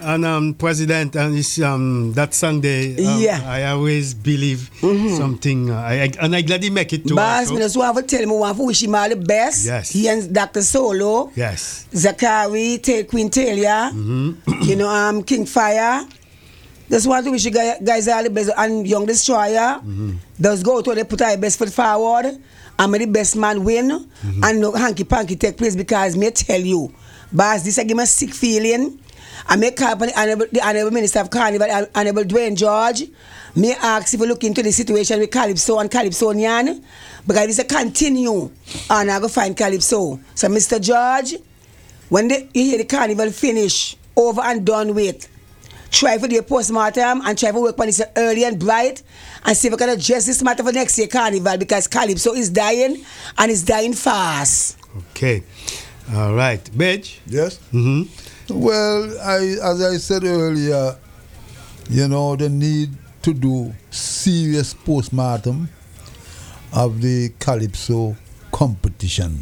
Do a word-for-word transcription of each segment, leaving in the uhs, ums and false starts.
and um, President, and it's, um, that Sunday, um, Yeah. I always believe something, uh, I, I, and I glad he make it too. Boss, also. me just want to tell him, I want to wish him all the best. Yes. He and Doctor Solo, Yes. Zachary, Tate Quintalia, you know, um, King Fire. Just want to wish you guys, guys all the best. And Young Destroyer, does go to they put our best foot forward. And may the best man win. And no hanky panky take place because me tell you, boss, this I give me a sick feeling. I make call upon the Honorable, the Honorable Minister of Carnival, Honorable Dwayne George. Me ask if you look into the situation with Calypso and Calypsonian. Because if it's a continue, and I go find Calypso. So Mister George, when they, you hear the carnival finish, over and done with, try for the postmortem and try for work on this early and bright and see if we can address this matter for next year carnival because Calypso is dying and it's dying fast. Okay. All right. Bedge? Yes? Mm-hmm. Well, I, as I said earlier, you know, the need to do serious postmortem of the Calypso competition.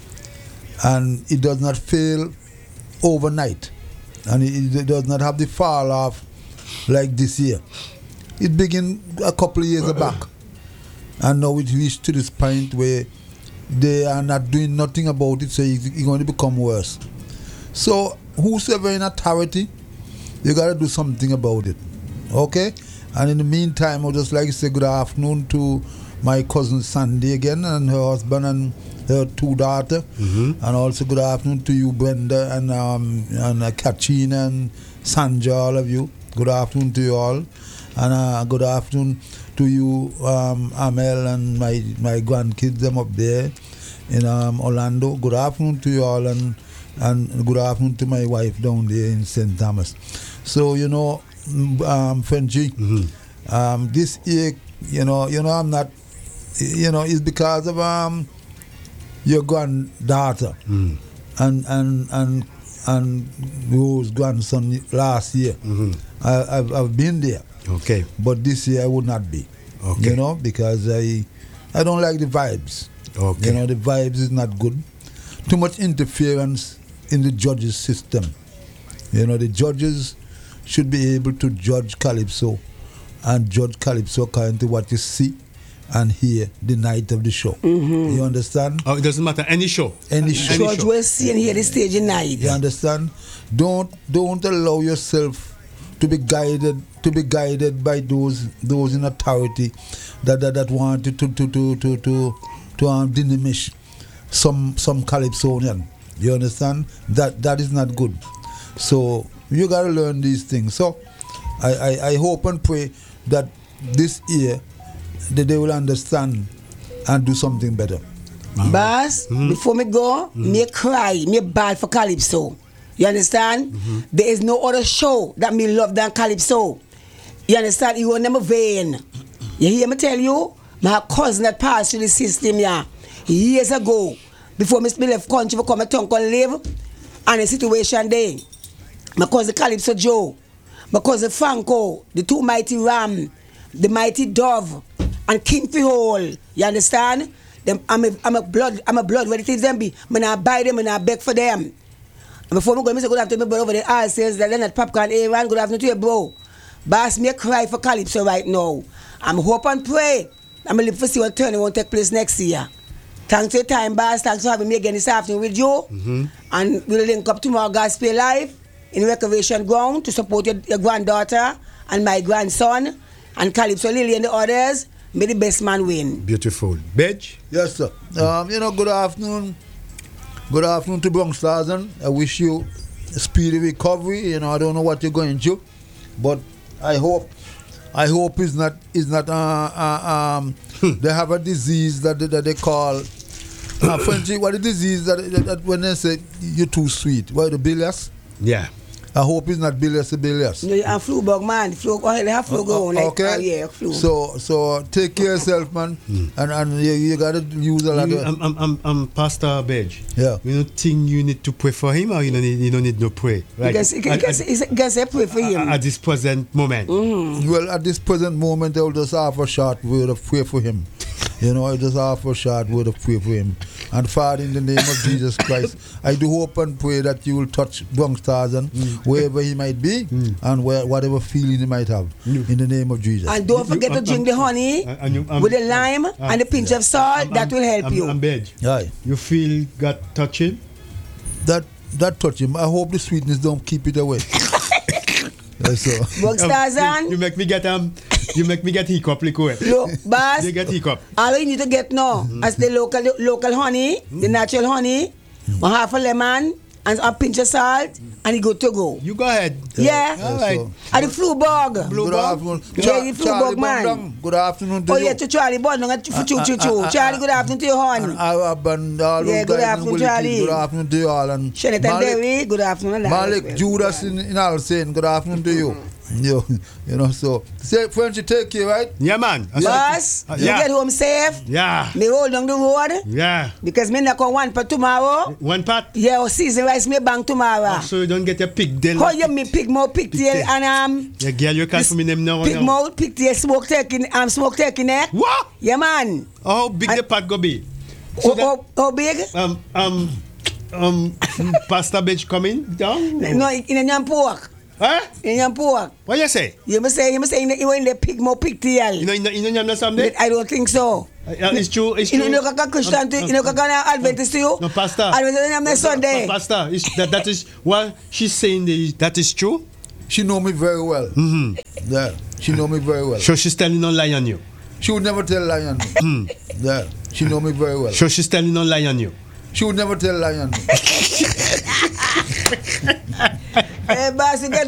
And it does not fail overnight. And it, it does not have the fall off like this year. It began a couple of years back. And now it reached to this point where they are not doing nothing about it, so it's, it's going to become worse. So whosoever in authority, you got to do something about it. Okay? And in the meantime, I would just like to say good afternoon to my cousin Sandy again and her husband and her two daughters. Mm-hmm. And also good afternoon to you, Brenda, and um, and uh, Katrina and Sandra, all of you. Good afternoon to you all. And uh, good afternoon to you, um, Amel, and my, my grandkids, them up there in um, Orlando. Good afternoon to you all, and and good afternoon to my wife down there in Saint Thomas. So, you know, um, Frenchie, mm-hmm. um, this year, you know, you know, I'm not, you know, it's because of um, your granddaughter mm. and and and and Rose's grandson last year. Mm-hmm. I, I've, I've been there. Okay. But this year I would not be. Okay. You know, because I I don't like the vibes. Okay. You know, the vibes is not good. Too much interference in the judges system. You know, the judges should be able to judge Calypso and judge Calypso according to what you see and hear the night of the show. Mm-hmm. You understand? Oh, it doesn't matter. Any show. Any show. Judge will see and hear the stage in night. You understand? Don't don't allow yourself to be guided to be guided by those those in authority that that, that want to to to to to, to, to um, diminish some some Calypsonian. You understand? That that is not good. So you gotta learn these things. So I, I, I hope and pray that this year that they will understand and do something better. Mm-hmm. Boss, mm-hmm. before me go, mm-hmm. me cry, me bad for Calypso. You understand? Mm-hmm. There is no other show that me love than Calypso. You understand? You will never vain. You hear me tell you? My cousin that passed through the system, yeah, years ago, before me left country for come to town and live, and the situation there. My cousin Calypso Joe, my cousin Franco, the two mighty Ram, the mighty Dove, and King Fihole. You understand? Them, I'm a, I'm a blood, I'm a blood. What it is them be? Me not buy them, me not beg for them. And before me go, me say good afternoon, my brother over there. All says that Leonard Popcorn, Aaron, good afternoon to you, bro. Boss, me cry for Calypso right now. I'm hope and pray. I'm live for see what turn won't take place next year. Thanks for your time, boss. Thanks for having me again this afternoon with you. Mm-hmm. And we'll link up tomorrow, Gospel Live, in Recreation Ground to support your, your granddaughter and my grandson and Calypso Lily and the others. May the best man win. Beautiful. Bedge? Yes, sir. Um, you know, good afternoon. Good afternoon to Bronx Stars. I wish you a speedy recovery. You know, I don't know what you're going through, but I hope, I hope it's not, it's not. Uh, uh, um, they have a disease that that they call. Uh, Frenchie, what is the disease that, that, that when they say you're too sweet? What, the bilious? Yeah. I hope it's not bilious, bilious. No, you have flu bug, man. Flu, oh, they have flu go on. Like, okay. Oh, yeah, flu. So, so take care of yourself, man. Mm. And and you, you gotta use a lot you, of. I'm, I'm, I'm, I'm Pastor Bedge. Yeah. You don't think you need to pray for him, or you don't need, you don't need no pray? Right. Guess, at, guess, at, guess I pray for him. At, at this present moment. Mm. Well, at this present moment, I will just offer a short word of prayer for him. You know, I just offer a short word of prayer for him. And Father, in the name of Jesus Christ, I do hope and pray that you will touch Bronx Tarzan Mm. wherever he might be Mm. and where, whatever feeling he might have. Mm. In the name of Jesus. And don't You- forget you- to drink the honey and you- um, with the lime um, and the pinch of salt. That will help I'm, you. I'm bed. Aye. You feel got touching? That that touch him. I hope the sweetness don't keep it away. Yes, so. Bronx Um, Tarzan. you, you make me get um you make me get hiccup liquid. Look, boss. You get hiccup. All you need to get now, as the local local honey, the natural honey, one half a lemon and a pinch of salt, and you good to go. You go ahead. Yeah. All right. so. And the flu bug. Blue Good bug? afternoon. Yeah, Cha- you flew Charlie bug, man. Bundang, good afternoon to Oh you. yeah, to Charlie Bondong and for choo choo choo. uh, uh, Charlie, good afternoon to you, And honey. Arab and all those Yeah, good guys in afternoon, Willie Charlie. Keys, good afternoon to you all. And Shannon and Malik, Derry, good afternoon. Malik Judas in, in Alcine, good afternoon to you. You, you know, so say French, you take care, right? Yeah, man. I said- Boss, Uh, you yeah. get home safe. Yeah. Me roll down the road Yeah. because me not come one for tomorrow. One part. Yeah, or season rice me bang tomorrow. So you don't get your pigtail. How you me pig mouth, pigtail, Pigtail. and um Yeah, girl, you can't this for me name now. pig now. mouth, pigtail, smoke turkey, um smoke turkey neck. What? Yeah, man. How big I- the pot go be? How, So that, how, how big? um um um pasta bitch coming down? No, in a yam pork. Huh? In yam pork. What you say? You must say, you must say, in the, in the pig mouth, pigtail. You know, you know, you know, you know something? I don't think so. Uh, it's true. It's You true. know, you know, Christian, to- you know, you Adventist to you. No, pastor. Adventist on No, Sunday. no, pastor, is that that is what she's saying? Is, that is true. She know me very well. Mm-hmm. Yeah, she know me very well. So she's telling no lie on you. She would never tell lie on me. Hmm. Yeah, she know me very well. So she's telling no lie on you. She would never tell lie on me. Eh, boss, you get